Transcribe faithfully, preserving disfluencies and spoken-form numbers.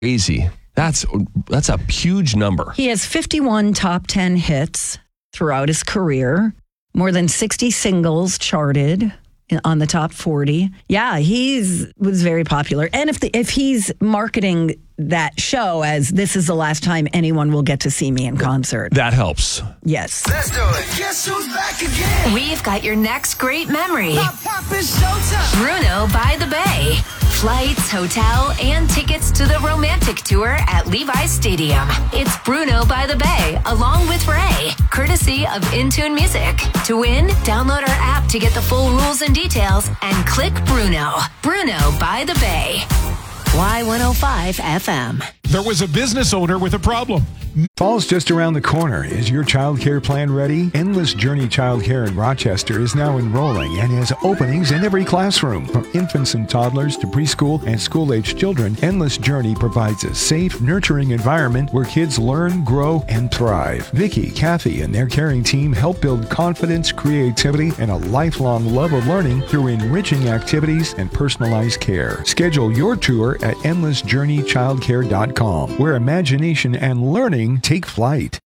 Crazy. That's that's a huge number. He has fifty-one top ten hits throughout his career, more than sixty singles charted on the top forty. Yeah, he's was very popular. And if the, if he's marketing that show as this is the last time anyone will get to see me in concert, that helps. Yes. Let's do it. Guess who's back again? We've got your next great memory. Pop, pop, it's showtime. Bruno by the Bay. Flights, hotel, and tickets to the romantic tour at Levi's Stadium. It's Bruno by the Bay, along with Ray, courtesy of Intune Music. To win, download our app to get the full rules and details, and click Bruno. Bruno by the Bay. Y one oh five F M. There was a business owner with a problem. Fall's just around the corner. Is your child care plan ready? Endless Journey Childcare in Rochester is now enrolling and has openings in every classroom. From infants and toddlers to preschool and school-aged children, Endless Journey provides a safe, nurturing environment where kids learn, grow, and thrive. Vicki, Kathy, and their caring team help build confidence, creativity, and a lifelong love of learning through enriching activities and personalized care. Schedule your tour at endless journey childcare dot com, where imagination and learning take flight.